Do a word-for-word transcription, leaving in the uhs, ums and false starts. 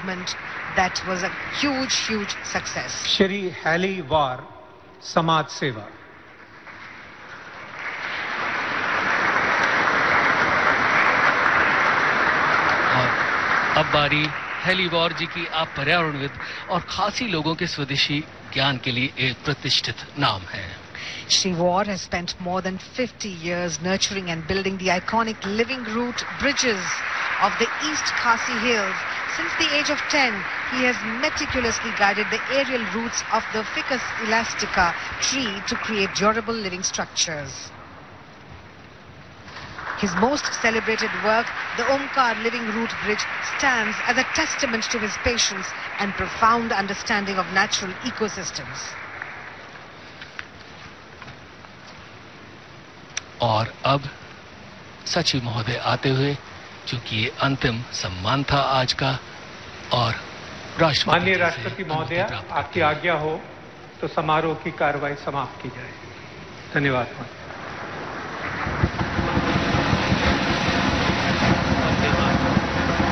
development that was a huge, huge success. Shri Hallie War, Samaj Seva. अब बारी heli war जी की। आप पर्यावरणविद और खासी लोगों के स्वदेशी ज्ञान के लिए एक प्रतिष्ठित नाम है। Shri War has spent more than fifty years nurturing and building the iconic living root bridges of the East Khasi Hills. Since the age of ten, he has meticulously guided the aerial roots of the Ficus elastica tree to create durable living structures. His most celebrated work, the Omkar Living Root Bridge, stands as a testament to his patience and profound understanding of natural ecosystems. और अब सचिव महोदय आते हुए, चूंकि ये अंतिम सम्मान था आज का, और राष्ट्रपति माननीय राष्ट्रपति महोदय, आपकी आज्ञा हो तो समारोह की कार्रवाई समाप्त की जाए। धन्यवाद।